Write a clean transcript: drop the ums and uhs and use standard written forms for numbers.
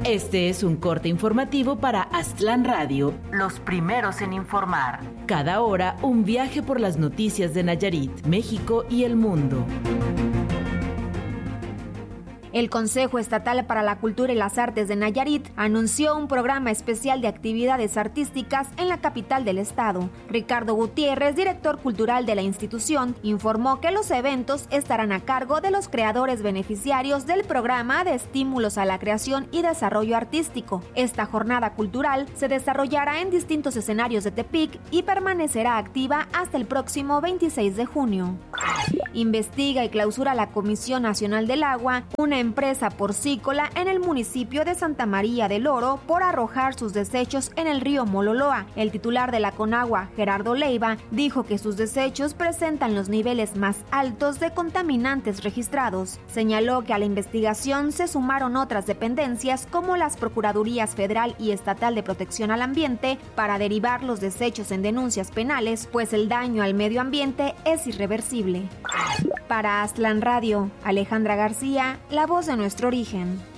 Este es un corte informativo para Aztlán Radio, los primeros en informar. Cada hora, un viaje por las noticias de Nayarit, México y el mundo. El Consejo Estatal para la Cultura y las Artes de Nayarit anunció un programa especial de actividades artísticas en la capital del estado. Ricardo Gutiérrez, director cultural de la institución, informó que los eventos estarán a cargo de los creadores beneficiarios del programa de estímulos a la creación y desarrollo artístico. Esta jornada cultural se desarrollará en distintos escenarios de Tepic y permanecerá activa hasta el próximo 26 de junio. Investiga y clausura la Comisión Nacional del Agua una empresa porcícola en el municipio de Santa María del Oro por arrojar sus desechos en el río Mololoa. El titular de la Conagua, Gerardo Leiva, dijo que sus desechos presentan los niveles más altos de contaminantes registrados. Señaló que a la investigación se sumaron otras dependencias como las Procuradurías Federal y Estatal de Protección al Ambiente para derivar los desechos en denuncias penales, pues el daño al medio ambiente es irreversible. Para Aztlán Radio, Alejandra García, la voz de nuestro origen.